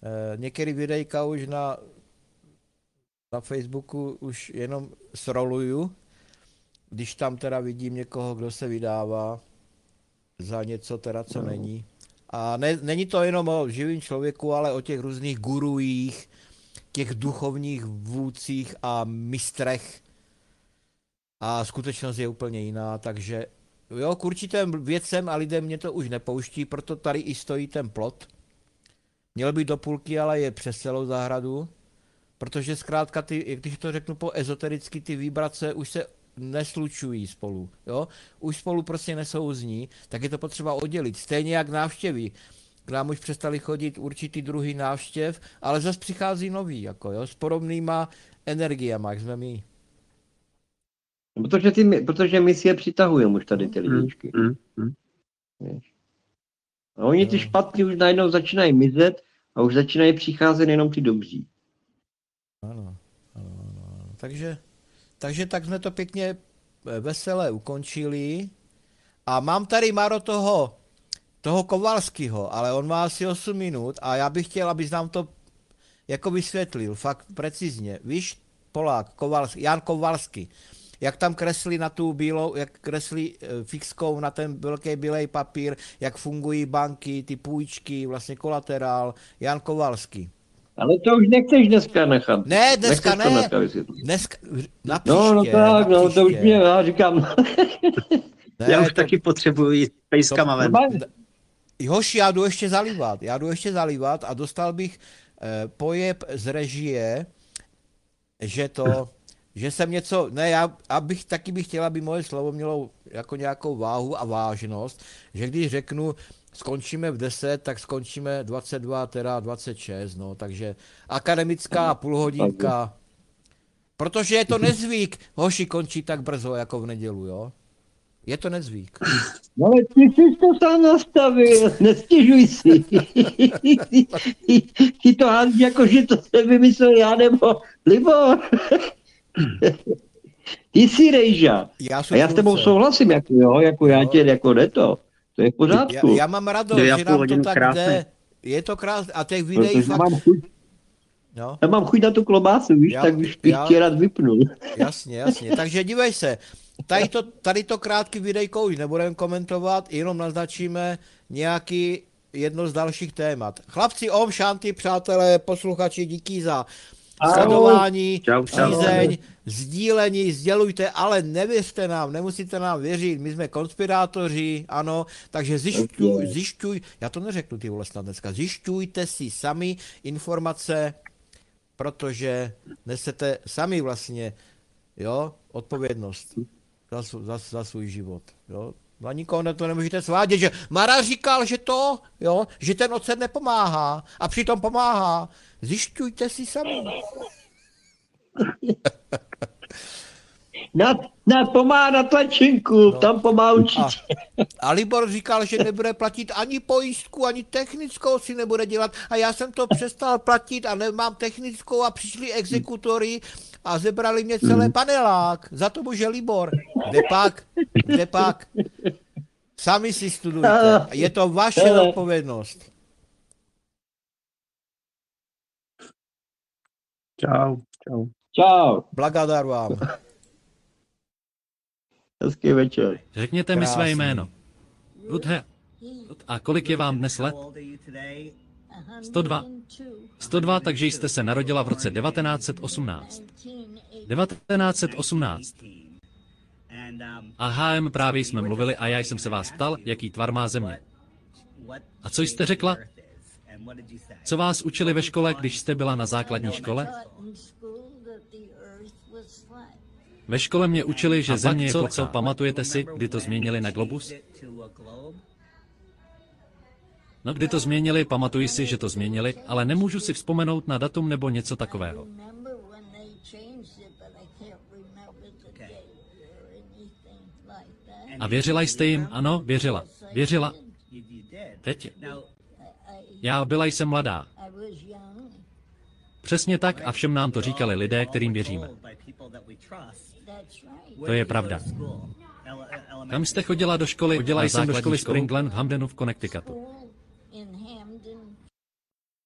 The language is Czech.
některé videjka už na Facebooku už jenom scrolluju, když tam teda vidím někoho, kdo se vydává za něco teda, co není. A není to jenom o živým člověku, ale o těch různých guruích, těch duchovních vůdcích a mistrech. A skutečnost je úplně jiná, takže jo, k určitým věcem a lidem mě to už nepouští, proto tady i stojí ten plot. Měl být do půlky, ale je přes celou zahradu, protože zkrátka když to řeknu po ezotericky, ty vibrace už se neslučují spolu, jo? Už spolu prostě nesouzní, tak je to potřeba oddělit. Stejně jak návštěvy. K nám už přestali chodit určitý druhý návštěv, ale zase přichází nový, jako jo, s podobnýma energiema, jak jsme my. Protože my si je přitahujeme už tady ty lidičky. A oni ty špatný už najednou začínají mizet a už začínají přicházet jenom ty dobří. Ano. Takže tak jsme to pěkně veselé ukončili. A mám tady, Maro, toho Kovalského, ale on má asi 8 minut a já bych chtěl, abys nám to jako vysvětlil, fakt precizně. Víš, Polák, Jan Kowalski, jak tam kreslí na tu bílou, jak kreslí fixkou na ten velký bílej papír, jak fungují banky, ty půjčky, vlastně kolaterál, Jan Kowalski. Ale to už nechceš dneska nechat. Ne, dneska ne. Dneska, na příště, no tak, no to už mě, já říkám. Ne, já už taky potřebuji pejskama ven. Hoši, já jdu ještě zalivat a dostal bych pojeb z režie, že jsem něco, ne, taky bych chtěl, aby moje slovo mělo jako nějakou váhu a vážnost, že když řeknu, skončíme v 10, tak skončíme 22, teda 26, no, takže akademická půlhodinka, protože je to nezvyk, hoši končí tak brzo, jako v nedělu, jo. Je to nezvyk. No ale ty jsi to sám nastavil, nestěžuj si. Ty to hází jako, že to se vymyslel já nebo Libor. Ty jsi rejža. A já s tebou souhlasím, jako já tě, jako jde to. To je v pořádku. Já mám radost, že nám to tak jde. Je to krásné. A těch videí fakt... No. Já mám chuť na tu klobásu, víš, tak už bych tě rád vypnul. Jasně. Takže dívej se. Tady to krátký videjko už nebudeme komentovat, jenom naznačíme nějaký jedno z dalších témat. Chlapci, om šanty, přátelé, posluchači, díky za sledování, přízeň, sdílení, sdělujte, ale nevěřte nám, nemusíte nám věřit, my jsme konspirátoři, ano, takže zjišťuj, já to neřeknu ty vole snad dneska, zjišťujte si sami informace, protože nesete sami vlastně, jo, odpovědnost za svůj život, jo. Na nikoho to nemůžete svádět, že Mara říkal, že ten ocet nepomáhá a přitom pomáhá. Zjišťujte si sami. Pomáhá na tlačinku, tam pomáhá určitě. A Libor říkal, že nebude platit ani pojistku, ani technickou si nebude dělat. A já jsem to přestal platit a nemám technickou a přišli exekutory a zebrali mě celý panelák. Za to může Libor. Kde pak? Sami si studujte. Je to vaše odpovědnost. Čau. Blagadar vám. Hezký večer. Řekněte mi své jméno. A kolik je vám dnes let? 102. 102, takže jste se narodila v roce 1918. 1918. A HM právě jsme mluvili a já jsem se vás ptal, jaký tvar má Země. A co jste řekla? Co vás učili ve škole, když jste byla na základní škole? Ve škole mě učili, že Země je plochá. Co pamatujete si, kdy to změnili na globus? No, kdy to změnili, pamatuji si, že to změnili, ale nemůžu si vzpomenout na datum nebo něco takového. A věřila jste jim? Ano, věřila. Věřila. Teď? Já jsem mladá. Přesně tak a všem nám to říkali lidé, kterým věříme. To je pravda. Kam jste chodila do školy? Chodila jsem do školy Spring Glen v Hamdenu v Connecticutu.